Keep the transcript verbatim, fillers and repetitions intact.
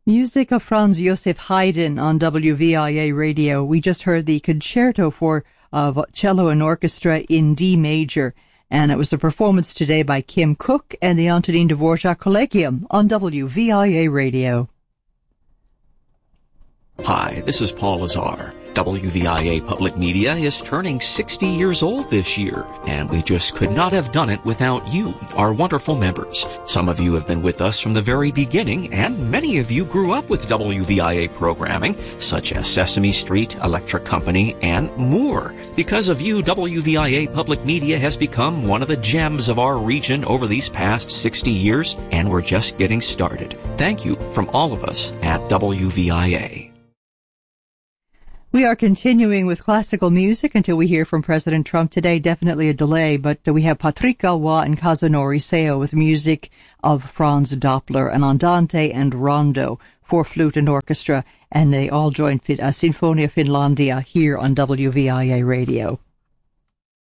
Music of Franz Joseph Haydn on W V I A Radio. We just heard the concerto for uh, cello and orchestra in D major, and it was a performance today by Kim Cook and the Antonin Dvorak Collegium on W V I A Radio. Hi, this is Paul Lazar. W V I A Public Media is turning sixty years old this year, and we just could not have done it without you, our wonderful members. Some of you have been with us from the very beginning, and many of you grew up with W V I A programming, such as Sesame Street, Electric Company, and more. Because of you, W V I A Public Media has become one of the gems of our region over these past sixty years, and we're just getting started. Thank you from all of us at W V I A. We are continuing with classical music until we hear from President Trump today. Definitely a delay, but we have Patrick Galois and Kazunori Seo with music of Franz Doppler, an Andante and Rondo for flute and orchestra, and they all join uh, Sinfonia Finlandia here on W V I A Radio.